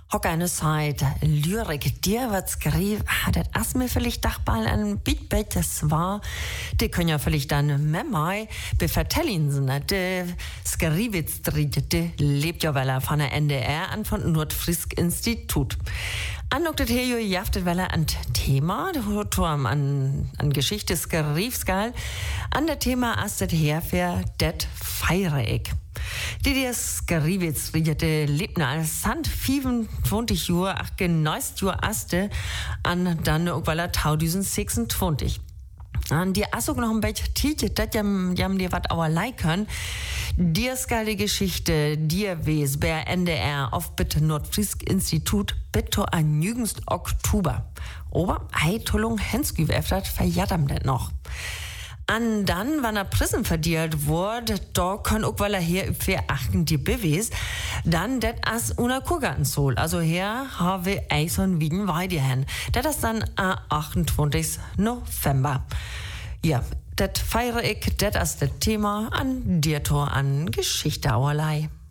Hock eine Zeit, Lyrik, dir wird skriven, das as mir vielleicht dachball ein Beatbait, das war, die können ja vielleicht dann mit mir bevertellen, sie, ne, die Skrivitz-Dritte, die lebt ja weil er von der NDR an von Nordfrisk-Institut. Anlockt hier jaftet weil er an Thema, an Geschichte skrivskal, an der Thema astet herfer, det Feireck. Die Skrivitz riete lebten als Sand 25 Jahre, ach geneust Jahre aste, an dann auch weil er 1026. An die Assog noch ein bisschen Titel, das jam dir wat auer können. Dir skale Geschichte, dir wes, bei NDR auf bitte Nordfrisk-Institut, bitte an jüngst Oktober. Aber Eitullung Hensküw öftert verjaddam det noch. An dann, wann er Prisen verdient wurde, da kann auch, weil er hier für achten die bewes, dann det as una Kurgarten soll. Also hier haben wir Eison wiegen weiterhin. Das ist dann am 28. November. Ja, das feiere ich, das ist das Thema an dir Tor an Geschichte auerlei.